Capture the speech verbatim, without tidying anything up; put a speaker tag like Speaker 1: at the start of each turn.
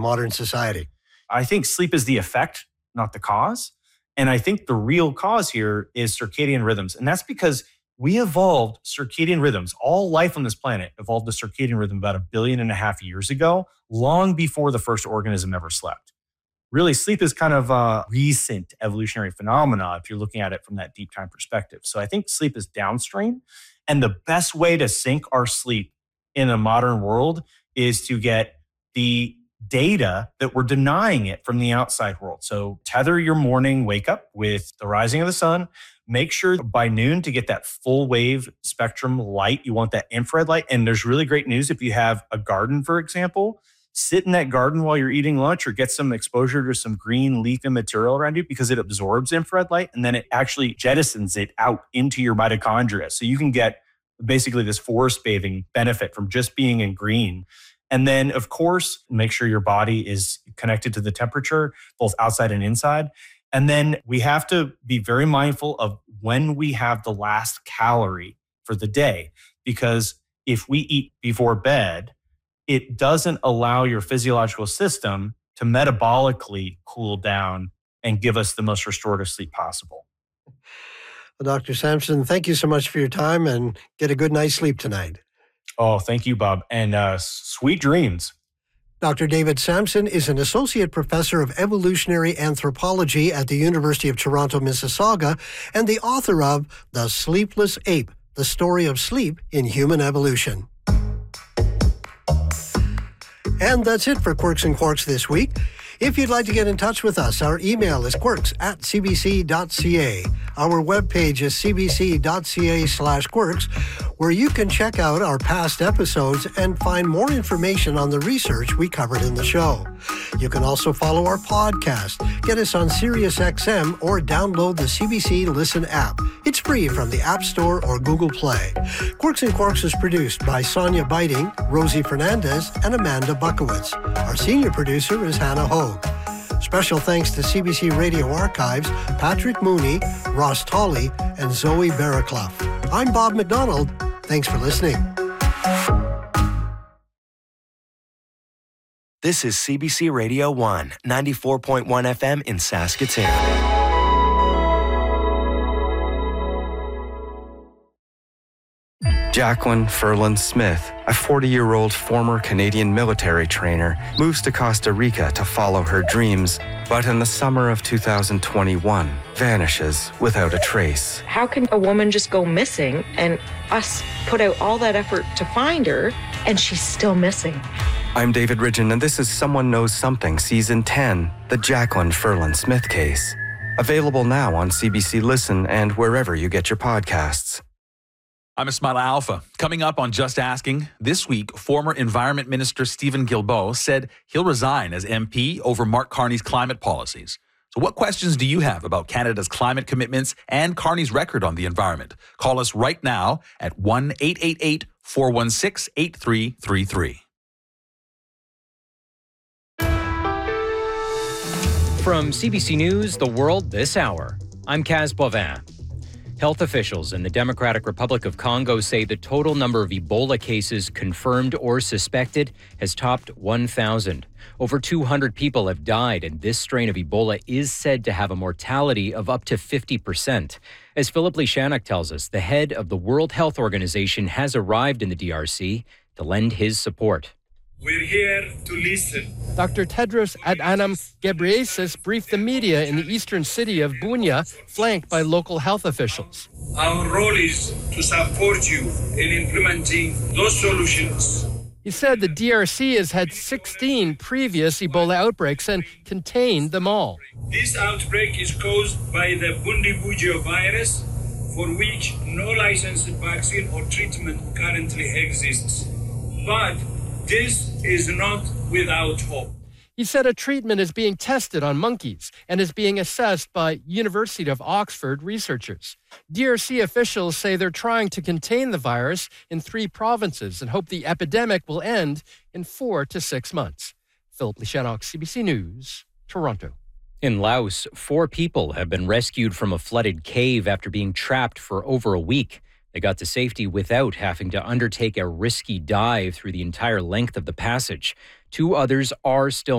Speaker 1: modern society?
Speaker 2: I think sleep is the effect, not the cause. And I think the real cause here is circadian rhythms. And that's because we evolved circadian rhythms. All life on this planet evolved a circadian rhythm about a billion and a half years ago, long before the first organism ever slept. Really, sleep is kind of a recent evolutionary phenomena if you're looking at it from that deep time perspective. So I think sleep is downstream. And the best way to sync our sleep in a modern world is to get the data that we're denying it from the outside world. So tether your morning wake up with the rising of the sun. Make sure by noon to get that full wave spectrum light. You want that infrared light. And there's really great news if you have a garden, for example. Sit in that garden while you're eating lunch or get some exposure to some green leafy material around you because it absorbs infrared light and then it actually jettisons it out into your mitochondria. So you can get basically this forest bathing benefit from just being in green. And then, of course, make sure your body is connected to the temperature, both outside and inside. And then we have to be very mindful of when we have the last calorie for the day, because if we eat before bed, it doesn't allow your physiological system to metabolically cool down and give us the most restorative sleep possible.
Speaker 1: Well, Doctor Sampson, thank you so much for your time and get a good night's sleep tonight.
Speaker 2: Oh, thank you, Bob. And uh, sweet dreams.
Speaker 1: Doctor David Sampson is an associate professor of evolutionary anthropology at the University of Toronto, Mississauga, and the author of The Sleepless Ape, The Story of Sleep in Human Evolution. And that's it for Quirks and Quarks this week. If you'd like to get in touch with us, our email is quirks at c b c dot c a. Our webpage is c b c dot c a slash quirks, where you can check out our past episodes and find more information on the research we covered in the show. You can also follow our podcast, get us on SiriusXM, or download the C B C Listen app. It's free from the App Store or Google Play. Quirks and Quarks is produced by Sonia Biting, Rosie Fernandez, and Amanda Buckowitz. Our senior producer is Hannah Hogue. Special thanks to C B C Radio Archives, Patrick Mooney, Ross Tolley, and Zoe Barraclough. I'm Bob McDonald. Thanks for listening.
Speaker 3: This is C B C Radio one, ninety-four point one F M in Saskatoon.
Speaker 4: Jacqueline Ferland Smith, a forty-year-old former Canadian military trainer, moves to Costa Rica to follow her dreams, but in the summer of two thousand twenty-one, vanishes without a trace.
Speaker 5: How can a woman just go missing and us put out all that effort to find her and she's still missing?
Speaker 4: I'm David Ridgen, and this is Someone Knows Something, Season ten, The Jacqueline Ferland Smith Case. Available now on C B C Listen and wherever you get your podcasts.
Speaker 6: I'm Ismaila Alfa. Coming up on Just Asking, this week, former Environment Minister Stephen Guilbeault said he'll resign as M P over Mark Carney's climate policies. So what questions do you have about Canada's climate commitments and Carney's record on the environment? Call us right now at one eight eight eight, four one six, eight three three three.
Speaker 7: From C B C News, The World This Hour, I'm Kaz Bovin. Health officials in the Democratic Republic of Congo say the total number of Ebola cases confirmed or suspected has topped one thousand. Over two hundred people have died, and this strain of Ebola is said to have a mortality of up to fifty percent. As Philip Lishanak tells us, the head of the World Health Organization has arrived in the D R C to lend his support.
Speaker 8: We're here to listen.
Speaker 9: Doctor Tedros Adhanom Ghebreyesus briefed the media in the eastern city of Bunia, flanked by local health officials.
Speaker 8: Our role is to support you in implementing those solutions.
Speaker 9: He said the D R C has had sixteen previous Ebola outbreaks and contained them all.
Speaker 8: This outbreak is caused by the Bundibugyo virus, for which no licensed vaccine or treatment currently exists. But this is not without hope.
Speaker 9: He said a treatment is being tested on monkeys and is being assessed by University of Oxford researchers. D R C officials say they're trying to contain the virus in three provinces and hope the epidemic will end in four to six months. Philip Lishanak, C B C News, Toronto.
Speaker 7: In Laos, four people have been rescued from a flooded cave after being trapped for over a week. They got to safety without having to undertake a risky dive through the entire length of the passage. Two others are still